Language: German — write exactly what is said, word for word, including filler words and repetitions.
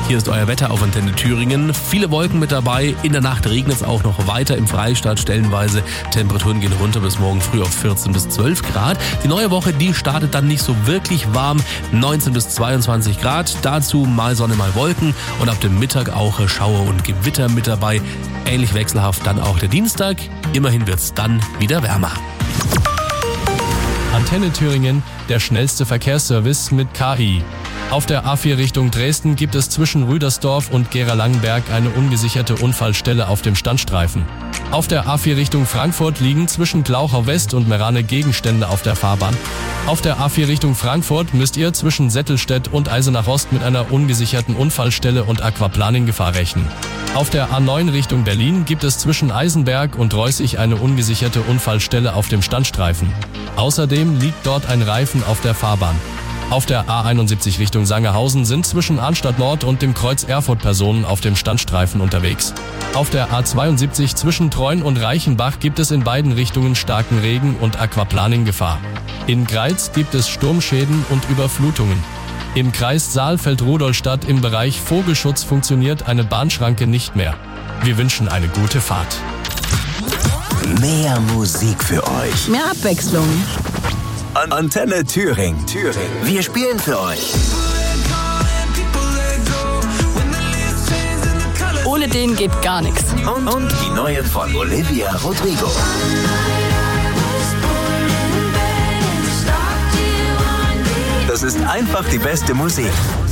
Hier ist euer Wetter auf Antenne Thüringen. Viele Wolken mit dabei. In der Nacht regnet es auch noch weiter im Freistaat stellenweise. Temperaturen gehen runter bis morgen früh auf vierzehn bis zwölf Grad. Die neue Woche, die startet dann nicht so wirklich warm. neunzehn bis zweiundzwanzig Grad. Dazu mal Sonne, mal Wolken. Und ab dem Mittag auch Schauer und Gewitter mit dabei. Ähnlich wechselhaft dann auch der Dienstag. Immerhin wird es dann wieder wärmer. Antenne Thüringen, der schnellste Verkehrsservice mit K I. Auf der A vier Richtung Dresden gibt es zwischen Rüdersdorf und Gera-Langenberg eine ungesicherte Unfallstelle auf dem Standstreifen. Auf der A vier Richtung Frankfurt liegen zwischen Glauchau West und Merane Gegenstände auf der Fahrbahn. Auf der A vier Richtung Frankfurt müsst ihr zwischen Settelstedt und Eisenach Ost mit einer ungesicherten Unfallstelle und Aquaplaning-Gefahr rechnen. Auf der A neun Richtung Berlin gibt es zwischen Eisenberg und Reußig eine ungesicherte Unfallstelle auf dem Standstreifen. Außerdem liegt dort ein Reifen auf der Fahrbahn. Auf der A einundsiebzig Richtung Sangerhausen sind zwischen Arnstadt Nord und dem Kreuz Erfurt Personen auf dem Standstreifen unterwegs. Auf der A zweiundsiebzig zwischen Treuen und Reichenbach gibt es in beiden Richtungen starken Regen und Aquaplaning-Gefahr. In Greiz gibt es Sturmschäden und Überflutungen. Im Kreis Saalfeld-Rudolstadt im Bereich Vogelschutz funktioniert eine Bahnschranke nicht mehr. Wir wünschen eine gute Fahrt. Mehr Musik für euch. Mehr Abwechslung. An- Antenne Thüringen. Thüringen. Wir spielen für euch. Ohne den geht gar nichts. Und, und die neue von Olivia Rodrigo. Das ist einfach die beste Musik.